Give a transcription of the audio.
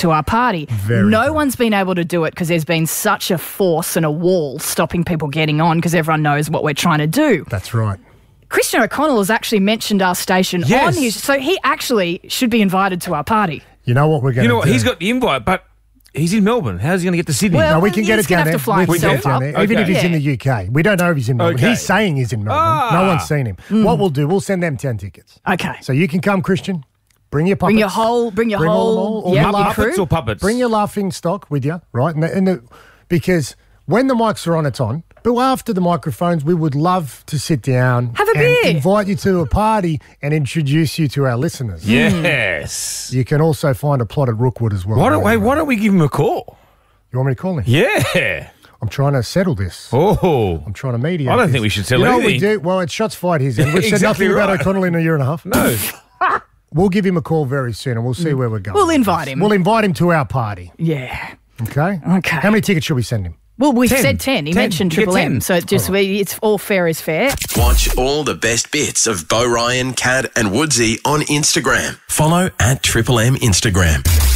to our party. Very no good. one's been able to do it because there's been such a force and a wall stopping people getting on because everyone knows what we're trying to do. That's right. Christian O'Connell has actually mentioned our station Yes. on his... So he actually should be invited to our party. You know what we're going to do? You know what? He's got the invite, but he's in Melbourne. How's he going to get to Sydney? Well, No, we can get he's it down gonna there. have to fly We can get himself it down up. there. Even if Okay. he's in the UK. We don't know if he's in Melbourne. Okay. He's saying he's in Melbourne. No one's seen him. What we'll do, we'll send them 10 tickets. Okay. So you can come, Christian. Bring your puppets. Bring your whole... Bring all yeah, your your puppets crew. Puppets or puppets? Bring your laughing stock with you, right? Because when the mics are on, it's on. But after the microphones, we would love to sit down, Have a and beer. invite you to a party, and introduce you to our listeners. Yes. You can also find a plot at Rookwood as well. Why don't we give him a call? You want me to call him? Yeah. I'm trying to settle this. Oh. I'm trying to mediate. I don't this. think we should settle You know what we anything. do? Well, it's shots fired his end. We've said Exactly nothing about right. O'Connell in a year and a half. No. We'll give him a call very soon, and we'll see where we're going. We'll invite him. We'll invite him to our party. Yeah. Okay? Okay. How many tickets should we send him? Well, we 10. said 10. He 10. mentioned You get Triple M. 10. So it's all fair is fair. Watch all the best bits of Bo Ryan, Cad and Woodsy on Instagram. Follow @Triple M Instagram.